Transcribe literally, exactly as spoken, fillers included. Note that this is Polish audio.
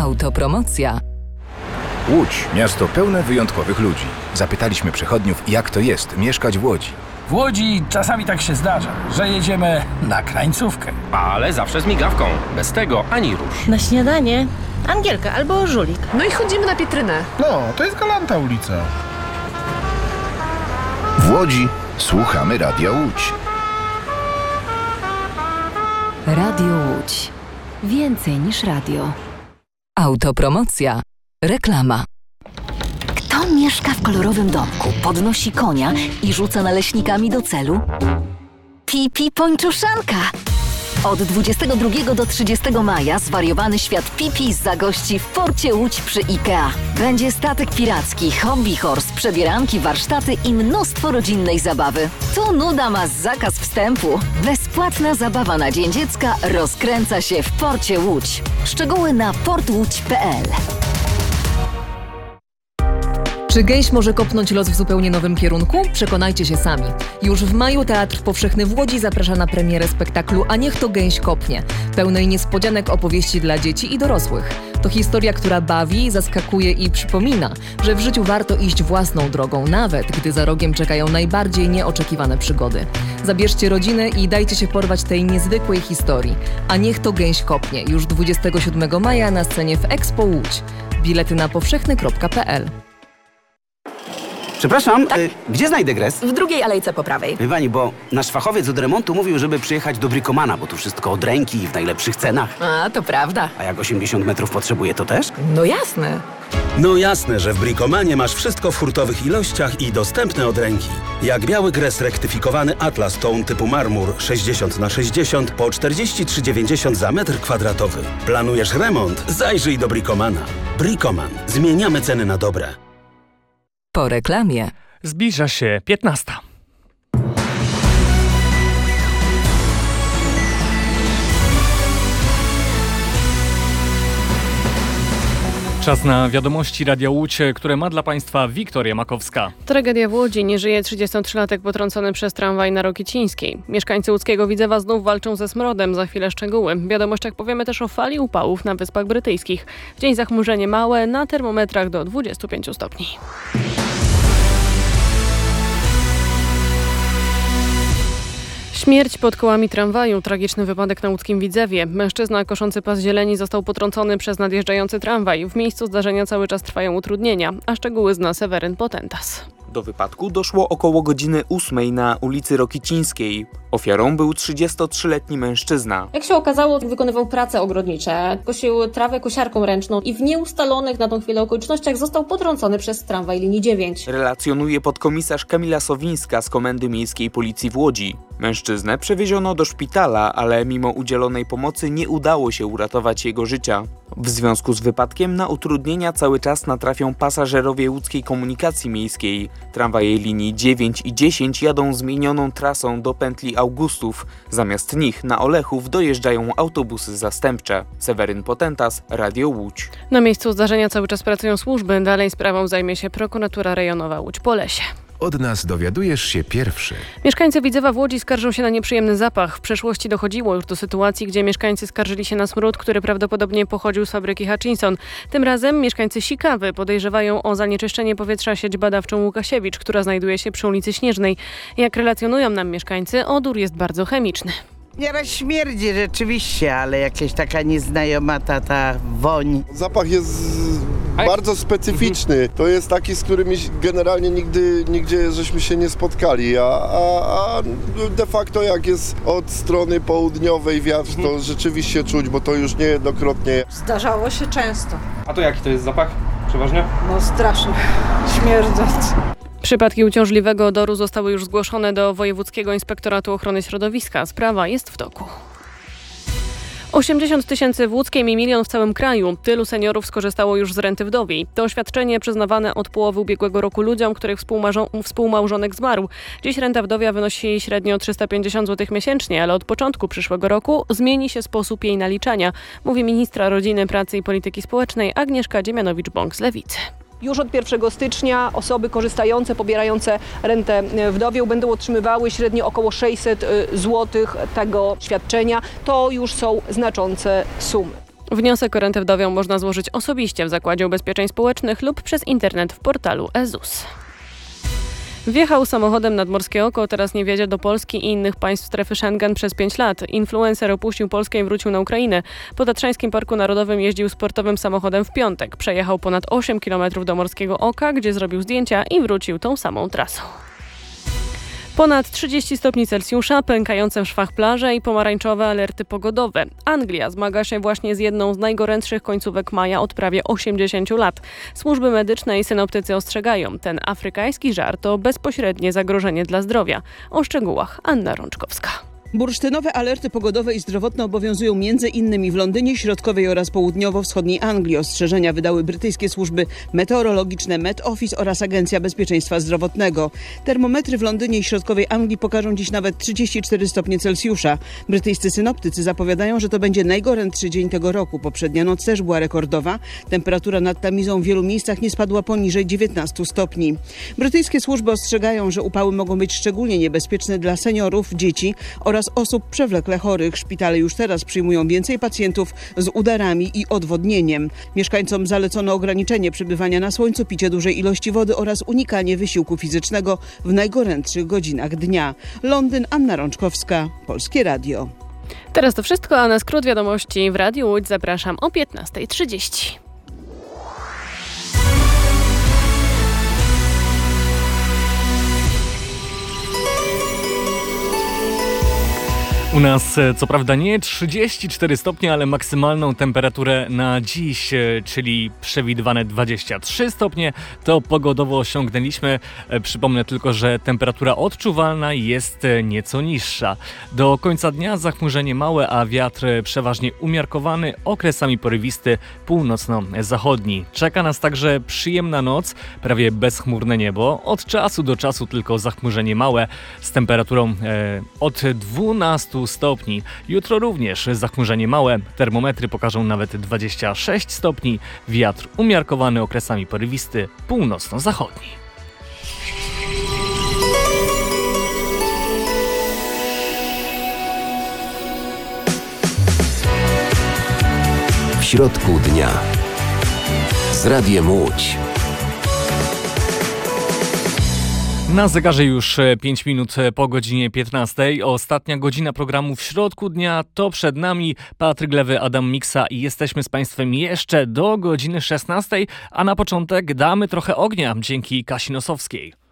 Autopromocja. Łódź, miasto pełne wyjątkowych ludzi. Zapytaliśmy przechodniów, jak to jest mieszkać w Łodzi. W Łodzi czasami tak się zdarza, że jedziemy na krańcówkę. Ale zawsze z migawką. Bez tego ani rusz. Na śniadanie Angielka albo Żulik. No i chodzimy na Pietrynę. No, to jest Galanta ulica. W Łodzi słuchamy Radia Łódź. Radio Łódź. Więcej niż radio. Autopromocja. Reklama. Kto mieszka w kolorowym domku, podnosi konia i rzuca naleśnikami do celu? Pipi Pończuszanka! Od dwudziestego drugiego do trzydziestego maja zwariowany świat Pipi zagości w porcie Łódź przy IKEA. Będzie statek piracki, hobby horse, przebieranki, warsztaty i mnóstwo rodzinnej zabawy. Tu nuda ma zakaz wstępu. Bezpłatna zabawa na Dzień Dziecka rozkręca się w porcie Łódź. Szczegóły na port łódź kropka pe el. Czy gęś może kopnąć los w zupełnie nowym kierunku? Przekonajcie się sami. Już w maju Teatr Powszechny w Łodzi zaprasza na premierę spektaklu A niech to gęś kopnie, pełnej niespodzianek opowieści dla dzieci i dorosłych. To historia, która bawi, zaskakuje i przypomina, że w życiu warto iść własną drogą, nawet gdy za rogiem czekają najbardziej nieoczekiwane przygody. Zabierzcie rodzinę i dajcie się porwać tej niezwykłej historii. A niech to gęś kopnie, już dwudziestego siódmego maja na scenie w Expo Łódź. Bilety na powszechny kropka pe el. Przepraszam, tak? y, gdzie znajdę gres? W drugiej alejce po prawej. Wie pani, bo nasz fachowiec od remontu mówił, żeby przyjechać do Bricomana, bo tu wszystko od ręki i w najlepszych cenach. A, to prawda. A jak osiemdziesiąt metrów potrzebuje, to też? No jasne. No jasne, że w Bricomanie masz wszystko w hurtowych ilościach i dostępne od ręki. Jak biały gres rektyfikowany Atlas Tone typu marmur sześćdziesiąt na sześćdziesiąt po czterdzieści trzy dziewięćdziesiąt za metr kwadratowy. Planujesz remont? Zajrzyj do Bricomana. Bricoman. Zmieniamy ceny na dobre. Po reklamie. Zbliża się piętnasta. Czas na wiadomości Radia Łódź, które ma dla Państwa Wiktoria Makowska. Tragedia w Łodzi. Nie żyje trzydziestotrzylatek potrącony przez tramwaj na Rokicińskiej. Mieszkańcy łódzkiego Widzewa znów walczą ze smrodem. Za chwilę szczegóły. W wiadomościach powiemy też o fali upałów na Wyspach Brytyjskich. W dzień zachmurzenie małe, na termometrach do dwudziestu pięciu stopni. Śmierć pod kołami tramwaju. Tragiczny wypadek na łódzkim Widzewie. Mężczyzna koszący pas zieleni został potrącony przez nadjeżdżający tramwaj. W miejscu zdarzenia cały czas trwają utrudnienia, a szczegóły zna Seweryn Potentas. Do wypadku doszło około godziny ósmej na ulicy Rokicińskiej. Ofiarą był trzydziestotrzyletni mężczyzna. Jak się okazało, wykonywał prace ogrodnicze, kosił trawę kosiarką ręczną i w nieustalonych na tą chwilę okolicznościach został potrącony przez tramwaj linii dziewięć. Relacjonuje podkomisarz Kamila Sowińska z Komendy Miejskiej Policji w Łodzi. Mężczyznę przewieziono do szpitala, ale mimo udzielonej pomocy nie udało się uratować jego życia. W związku z wypadkiem na utrudnienia cały czas natrafią pasażerowie łódzkiej komunikacji miejskiej. Tramwaje linii dziewięć i dziesięć jadą zmienioną trasą do pętli Augustów. Zamiast nich na Olechów dojeżdżają autobusy zastępcze. Seweryn Potentas, Radio Łódź. Na miejscu zdarzenia cały czas pracują służby. Dalej sprawą zajmie się prokuratura rejonowa Łódź-Polesie. Od nas dowiadujesz się pierwszy. Mieszkańcy Widzewa w Łodzi skarżą się na nieprzyjemny zapach. W przeszłości dochodziło już do sytuacji, gdzie mieszkańcy skarżyli się na smród, który prawdopodobnie pochodził z fabryki Hutchinson. Tym razem mieszkańcy Sikawy podejrzewają o zanieczyszczenie powietrza sieć badawczą Łukasiewicz, która znajduje się przy ulicy Śnieżnej. Jak relacjonują nam mieszkańcy, odór jest bardzo chemiczny. Nieraz śmierdzi rzeczywiście, ale jakaś taka nieznajoma ta, ta woń. Zapach jest bardzo specyficzny. To jest taki, z którym generalnie nigdy, nigdzie żeśmy się nie spotkali, a, a, a de facto jak jest od strony południowej wiatr, to rzeczywiście czuć, bo to już niejednokrotnie. Zdarzało się często. A to jaki to jest zapach przeważnie? No straszny, śmierdzący. Przypadki uciążliwego odoru zostały już zgłoszone do Wojewódzkiego Inspektoratu Ochrony Środowiska. Sprawa jest w toku. osiemdziesiąt tysięcy w Łódzkiem i milion w całym kraju. Tylu seniorów skorzystało już z renty wdowiej. To świadczenie przyznawane od połowy ubiegłego roku ludziom, których współmałżonek zmarł. Dziś renta wdowia wynosi średnio trzysta pięćdziesiąt złotych miesięcznie, ale od początku przyszłego roku zmieni się sposób jej naliczania, mówi ministra Rodziny, Pracy i Polityki Społecznej Agnieszka Dziemianowicz-Bąk z Lewicy. Już od pierwszego stycznia osoby korzystające, pobierające rentę wdowią będą otrzymywały średnio około sześćset złotych tego świadczenia. To już są znaczące sumy. Wniosek o rentę wdowią można złożyć osobiście w Zakładzie Ubezpieczeń Społecznych lub przez internet w portalu e ZUS. Wjechał samochodem nad Morskie Oko, teraz nie wjedzie do Polski i innych państw strefy Schengen przez pięć lat. Influencer opuścił Polskę i wrócił na Ukrainę. Po Tatrzańskim Parku Narodowym jeździł sportowym samochodem w piątek. Przejechał ponad osiem kilometrów do Morskiego Oka, gdzie zrobił zdjęcia i wrócił tą samą trasą. Ponad trzydzieści stopni Celsjusza, pękające w szwach plaże i pomarańczowe alerty pogodowe. Anglia zmaga się właśnie z jedną z najgorętszych końcówek maja od prawie osiemdziesięciu lat. Służby medyczne i synoptycy ostrzegają, ten afrykański żar to bezpośrednie zagrożenie dla zdrowia. O szczegółach Anna Rączkowska. Bursztynowe alerty pogodowe i zdrowotne obowiązują między innymi w Londynie, środkowej oraz południowo-wschodniej Anglii. Ostrzeżenia wydały brytyjskie służby meteorologiczne Met Office oraz Agencja Bezpieczeństwa Zdrowotnego. Termometry w Londynie i środkowej Anglii pokażą dziś nawet trzydzieści cztery stopnie Celsjusza. Brytyjscy synoptycy zapowiadają, że to będzie najgorętszy dzień tego roku. Poprzednia noc też była rekordowa. Temperatura nad Tamizą w wielu miejscach nie spadła poniżej dziewiętnastu stopni. Brytyjskie służby ostrzegają, że upały mogą być szczególnie niebezpieczne dla seniorów, dzieci oraz oraz osób przewlekle chorych. Szpitale już teraz przyjmują więcej pacjentów z udarami i odwodnieniem. Mieszkańcom zalecono ograniczenie przebywania na słońcu, picie dużej ilości wody oraz unikanie wysiłku fizycznego w najgorętszych godzinach dnia. Londyn, Anna Rączkowska, Polskie Radio. Teraz to wszystko, a na skrót wiadomości w Radiu Łódź zapraszam o piętnasta trzydzieści. U nas co prawda nie trzydzieści cztery stopnie, ale maksymalną temperaturę na dziś, czyli przewidywane dwadzieścia trzy stopnie, to pogodowo osiągnęliśmy. Przypomnę tylko, że temperatura odczuwalna jest nieco niższa. Do końca dnia zachmurzenie małe, a wiatr przeważnie umiarkowany, okresami porywisty, północno-zachodni. Czeka nas także przyjemna noc, prawie bezchmurne niebo. Od czasu do czasu tylko zachmurzenie małe z temperaturą e, od dwunastu stopni. Jutro również zachmurzenie małe, termometry pokażą nawet dwadzieścia sześć stopni, wiatr umiarkowany, okresami porywisty, północno-zachodni. W środku dnia z Radiem Łódź. Na zegarze już pięć minut po godzinie piętnastej. Ostatnia godzina programu w środku dnia to przed nami. Patryk Lewy, Adam Miksa i jesteśmy z Państwem jeszcze do godziny szesnastej, a na początek damy trochę ognia dzięki Kasi Nosowskiej.